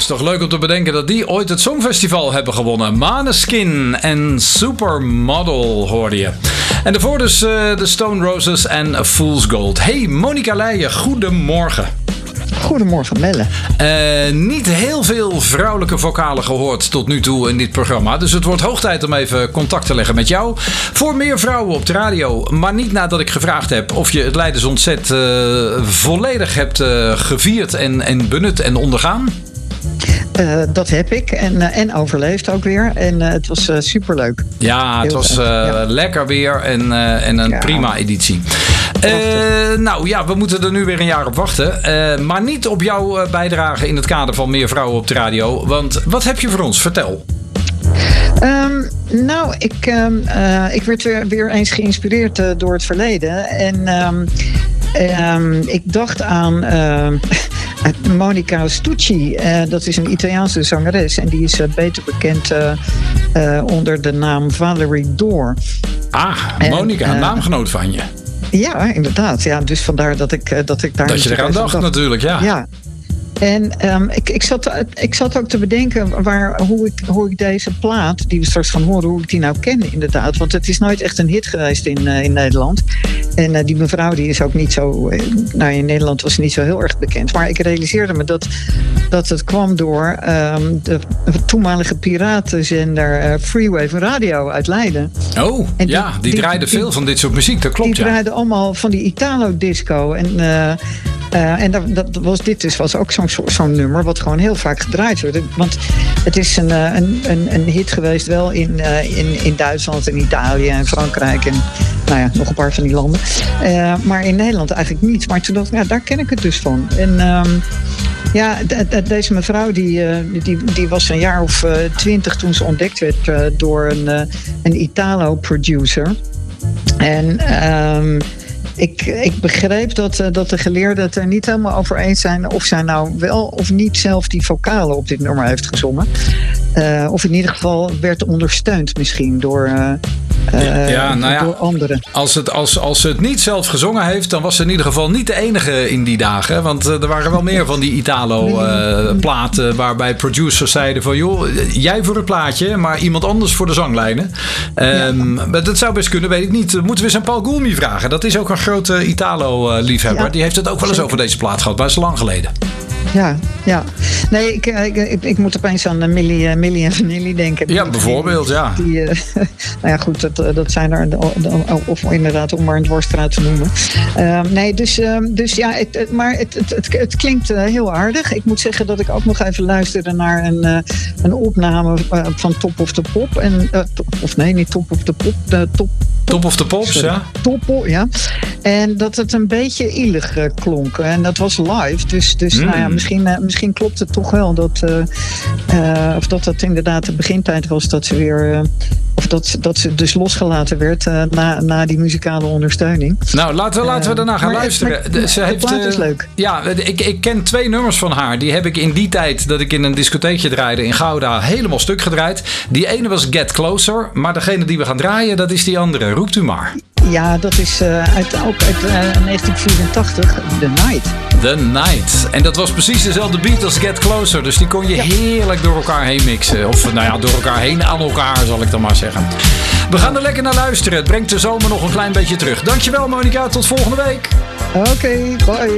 is toch leuk om te bedenken dat die ooit het Songfestival hebben gewonnen. Måneskin en Supermodel hoorde je. En daarvoor dus de Stone Roses en Fool's Gold. Hey, Monica Leijen, goedemorgen. Goedemorgen, Melle. Niet heel veel vrouwelijke vocalen gehoord tot nu toe in dit programma. Dus het wordt hoog tijd om even contact te leggen met jou. Voor meer vrouwen op de radio. Maar niet nadat ik gevraagd heb of je het Leidens Ontzet volledig hebt gevierd en benut en ondergaan. Dat heb ik en overleefd ook weer. En het was superleuk. Ja, het was lekker weer en een prima editie. Nou ja, we moeten er nu weer een jaar op wachten. Maar niet op jouw bijdrage in het kader van meer vrouwen op de radio. Want wat heb je voor ons? Vertel. Nou, ik werd weer eens geïnspireerd door het verleden. En ik dacht aan Monica Stucci. Dat is een Italiaanse zangeres. En die is beter bekend onder de naam Valerie Dore. Monica, een naamgenoot van je. Ja, inderdaad. Ja, dus vandaar dat ik daar... Dat je eraan dacht natuurlijk, ja. En ik zat ook te bedenken hoe ik deze plaat, die we straks gaan horen, hoe ik die nou ken inderdaad. Want het is nooit echt een hit geweest in Nederland. En die mevrouw die is ook niet zo... in Nederland was ze niet zo heel erg bekend. Maar ik realiseerde me dat het kwam door de toenmalige piratenzender Freewave Radio uit Leiden. Oh, en die draaide veel van dit soort muziek, dat klopt. Die draaiden allemaal van die Italo-disco. Dit was ook zo'n nummer wat gewoon heel vaak gedraaid wordt. Want het is een hit geweest wel in Duitsland en Italië en Frankrijk en nog een paar van die landen. Maar in Nederland eigenlijk niet. Maar toen dacht ik, daar ken ik het dus van. En deze mevrouw die was een jaar of 20 toen ze ontdekt werd door een Italo-producer. En... Ik begreep dat de geleerden het er niet helemaal over eens zijn of zij nou wel of niet zelf die vocalen op dit nummer heeft gezongen. Of in ieder geval werd ondersteund misschien door anderen. Als ze het niet zelf gezongen heeft, dan was ze in ieder geval niet de enige in die dagen. Want er waren wel meer van die Italo-platen waarbij producers zeiden van joh, jij voor het plaatje, maar iemand anders voor de zanglijnen. Maar dat zou best kunnen, weet ik niet. Moeten we eens aan Paul Gulmi vragen. Dat is ook een grote Italo-liefhebber. Ja, die heeft het ook wel eens over deze plaat gehad, maar dat is lang geleden. Ja. Nee, ik moet opeens aan Millie en Vanilli denken. Ja, bijvoorbeeld, ja. Goed, dat zijn er... Of inderdaad, om maar een dwarsstraat te noemen. Het klinkt heel aardig. Ik moet zeggen dat ik ook nog even luisterde naar een opname van Top of the Pop. Niet Top of the Pop. Top of the Pops, ja. Ja. En dat het een beetje ielig klonk. En dat was live. Dus misschien klopt het toch wel dat dat inderdaad de begintijd was dat ze weer... dat ze dus losgelaten werd na die muzikale ondersteuning. Nou, laten we daarna gaan luisteren. De plaat is leuk. Ja, ik ken 2 nummers van haar. Die heb ik in die tijd dat ik in een discotheekje draaide in Gouda helemaal stuk gedraaid. Die ene was Get Closer, maar degene die we gaan draaien, dat is die andere. Roept u maar. Ja, dat is ook uit 1984, The Night. The Night. En dat was precies dezelfde beat als Get Closer. Dus die kon je heerlijk door elkaar heen mixen. Of door elkaar heen aan elkaar, zal ik dan maar zeggen. We gaan er lekker naar luisteren. Het brengt de zomer nog een klein beetje terug. Dankjewel, Monica. Tot volgende week. Oké, bye.